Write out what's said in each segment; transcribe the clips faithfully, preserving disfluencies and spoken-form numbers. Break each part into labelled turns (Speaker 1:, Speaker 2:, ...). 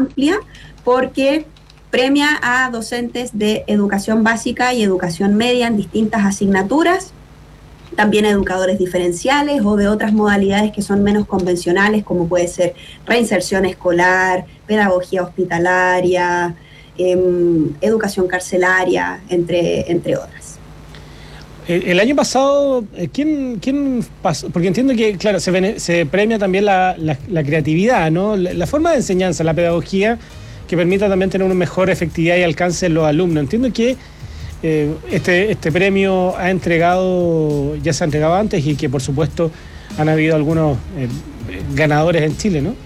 Speaker 1: amplia porque premia a docentes de educación básica y educación media en distintas asignaturas, también a educadores diferenciales o de otras modalidades que son menos convencionales, como puede ser reinserción escolar, pedagogía hospitalaria, eh, educación carcelaria, entre, entre otras.
Speaker 2: El año pasado, ¿quién, quién pasó? Porque entiendo que, claro, se, se premia también la, la, la creatividad, ¿no? La, la forma de enseñanza, la pedagogía, que permita también tener una mejor efectividad y alcance en los alumnos. Entiendo que eh, este, este premio ha entregado, ya se ha entregado antes y que por supuesto han habido algunos eh, ganadores en Chile, ¿no?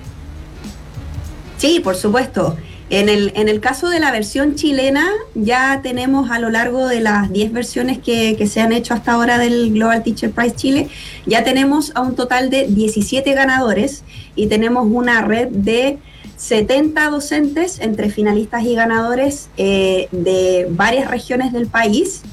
Speaker 1: Sí, por supuesto. En el, en el caso de la versión chilena, ya tenemos a lo largo de las diez versiones que, que se han hecho hasta ahora del Global Teacher Prize Chile, ya tenemos a un total de diecisiete ganadores y tenemos una red de setenta docentes entre finalistas y ganadores eh, de varias regiones del país.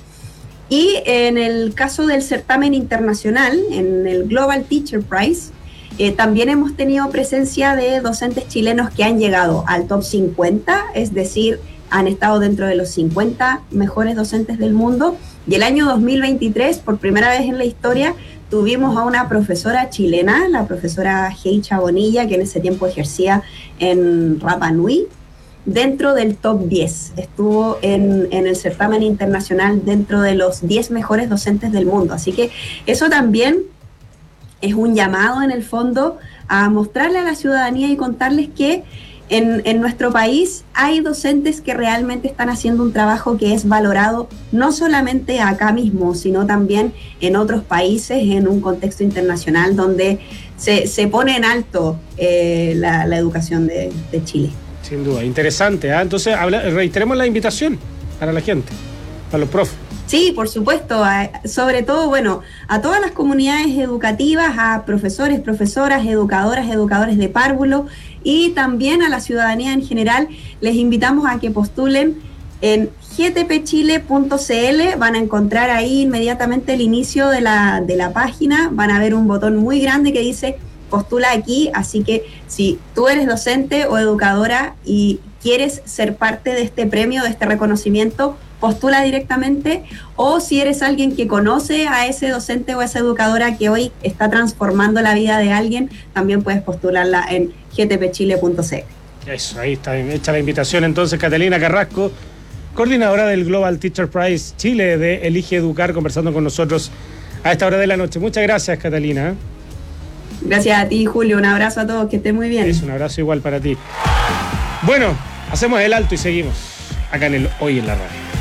Speaker 1: Y en el caso del certamen internacional, en el Global Teacher Prize, Eh, también hemos tenido presencia de docentes chilenos que han llegado al top cincuenta, es decir, han estado dentro de los cincuenta mejores docentes del mundo. Y el año dos mil veintitrés, por primera vez en la historia, tuvimos a una profesora chilena, la profesora Heicha Bonilla, que en ese tiempo ejercía en Rapa Nui, dentro del top diez. Estuvo en, en el certamen internacional dentro de los diez mejores docentes del mundo. Así que eso también es un llamado en el fondo a mostrarle a la ciudadanía y contarles que en, en nuestro país hay docentes que realmente están haciendo un trabajo que es valorado no solamente acá mismo, sino también en otros países, en un contexto internacional donde se, se pone en alto eh, la, la educación de, de Chile.
Speaker 2: Sin duda, interesante, ¿eh? Entonces habla, reiteremos la invitación para la gente, para los profes.
Speaker 1: Sí, por supuesto, a, sobre todo, bueno, a todas las comunidades educativas, a profesores, profesoras, educadoras, educadores de párvulo y también a la ciudadanía en general, les invitamos a que postulen en g t p chile punto c l, van a encontrar ahí inmediatamente el inicio de la, de la página, van a ver un botón muy grande que dice postula aquí, así que si tú eres docente o educadora y quieres ser parte de este premio, de este reconocimiento, postula directamente, o si eres alguien que conoce a ese docente o a esa educadora que hoy está transformando la vida de alguien, también puedes postularla en g t p chile punto c l.
Speaker 2: Eso, ahí está hecha la invitación entonces. Catalina Carrasco, coordinadora del Global Teacher Prize Chile de Elige Educar, conversando con nosotros a esta hora de la noche. Muchas gracias, Catalina.
Speaker 1: Gracias a ti, Julio, un abrazo a todos, que estén muy bien.
Speaker 2: Es un abrazo igual para ti. Bueno, hacemos el alto y seguimos acá en el Hoy en la Radio.